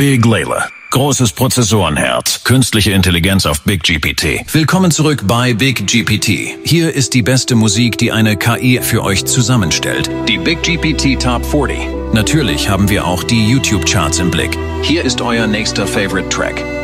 Big Layla. Großes Prozessorenherz, künstliche Intelligenz auf Big GPT. Willkommen zurück bei Big GPT. Hier ist die beste Musik, die eine KI für euch zusammenstellt. Die Big GPT Top 40. Natürlich haben wir auch die YouTube-Charts im Blick. Hier ist euer nächster Favorite Track.